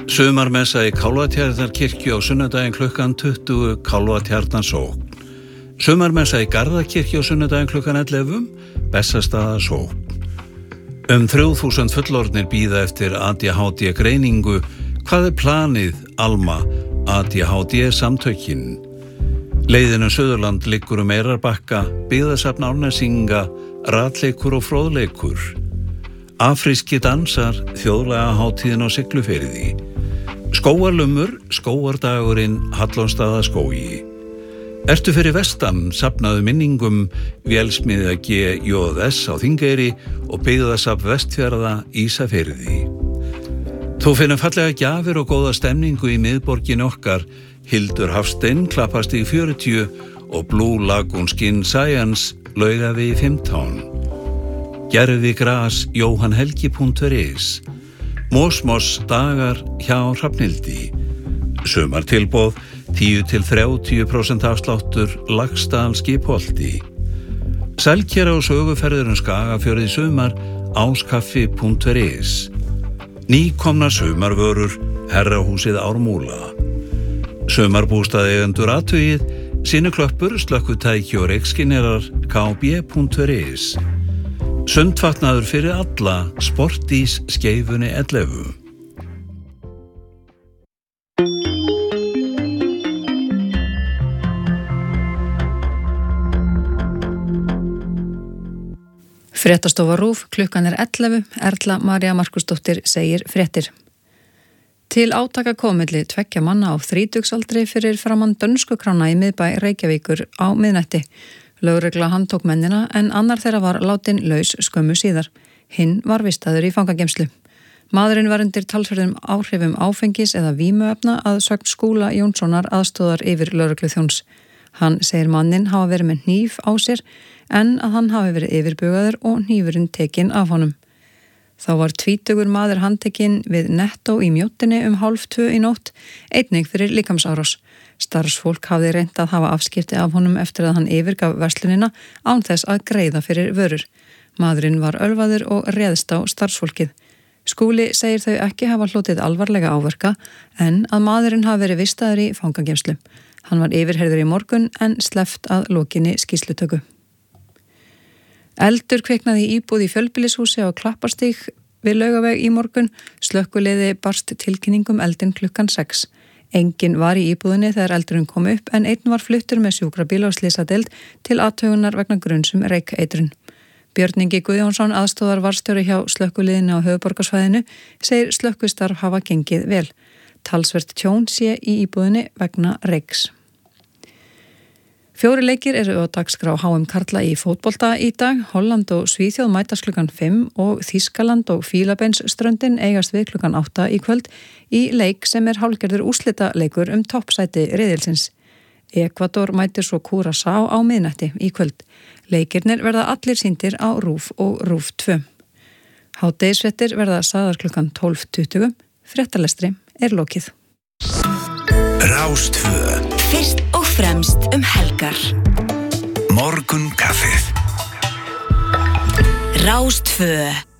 Sumarmessa í Kálfatjarnarkirkju á sunnudaginn klukkan 20 Kálfatjarnarsókn. Sumarmessa í Garðakirkju á sunnudaginn klukkan 11 Bessastaðasókn. 3000 fullorðnir bíða eftir ADHD greiningu. Hvað planið, Alma, ADHD samtökin? Leiðin Suðurland liggur Eyrarbakka, byggðasafn Árnesinga, ratleikur og fróðleikur. Afríski dansar, þjóðlega hátíðin á Siglufirði. Skógarlumur, skógardagurinn Hallonstaðaskógi. Ertu fyrir vestan, safnaðu minningum Vélsmiðja GJS á Þingeyri og byggðasafn Vestfjarða Ísafirði. Þú finnur fallega gjafir og góða stemningu í miðborgin okkar. Hildur Hafstein, Klapparstíg 40 og Blue Lagoon Skin Science, Laugavegi 15. Gerði gras, jóhannhelgi.is. Mósmos dagar hjá Hrafnhildi. Sumartilboð, 10-30% afsláttur, Laxdal Skipholti. Selkjara og söguferðurinn Skagafjörð í sumar, áskaffi.is. Nýkomnar sumarvörur, Herrahúsið Ármúla. Sumarbústaðeigendur athugið, Sinnuklöppur, slökkvitæki og reykskinerar, kb.is. Sundfatnaður fyrir alla, Sportís Skeifunni 11. Fréttastofa RÚV, klukkan 11, Erla María Markusdóttir segir fréttir. Til átaka kom milli 2 manna á þrítugsaldri fyrir framan dönskukrána í miðbæ Reykjavíkur á miðnætti. Lögregla handtók mennina en annar þeirra var látin laus skömmu síðar. Hinn var vistaður í fangageymslu. Maðurinn var undir talsverðum áhrifum áfengis eða vímuefna að sögn Skúla Jónssonar aðstóðar yfir lögregluþjóns. Hann segir manninn hafa verið með hníf á sér en að hann hafi verið yfirbugaður og hnífurinn tekinn af honum. Þá var 20 maður handtekinn við Nettó í Mjóttinni 1:30 í nótt, einnig fyrir líkamsárás. Starfsfólk hafði reynt að hafa afskipti af honum eftir að hann yfirgaf verslunina án þess að greiða fyrir vörur. Maðurinn var ölvaður og réðst á starfsfólkið. Skúli segir þau ekki hafa hlotið alvarlega áverka en að maðurinn hafi verið vistaður í fangageymslu. Hann var yfirheyrður í morgun en sleppt að lokinni skýrslutöku. Eldur kviknaði í íbúð í fjölbýlishúsi á Klapparstíg við Laugaveg í morgun. Slökkviliði barst tilkynningum eldinn klukkan 6. Enginn var í íbúðinni þegar eldurinn kom upp en einn var fluttur með sjúkrabíl og slysadeild til athugunar vegna gruns reykeitrun. Björn Ingi Guðjónsson, aðstóðar varðstjóri hjá slökkviliðinu á höfuðborgarsvæðinu, segir slökkvistarf hafa gengið vel. Talsvert tjón sé í íbúðinni vegna reyks. 4 leikir eru á dagskrá HM karla í fótbolta í dag. Holland og Svíþjóð mætast klukkan 5 og Þýskaland og Fílabeinsströndin eigast við klukkan 8 í kvöld í leik sem hálfgerður úrslitaleikur toppsæti riðilsins. Ekvador mætir svo Curaçao á miðnætti í kvöld. Leikirnir verða allir sýndir á RÚV og RÚV 2. Hádegisfréttir verða sagðar klukkan 12:20. Fréttalestri lokið. Rás 2. Fyrst og fremst helgar. Morgunkaffið. Rás 2.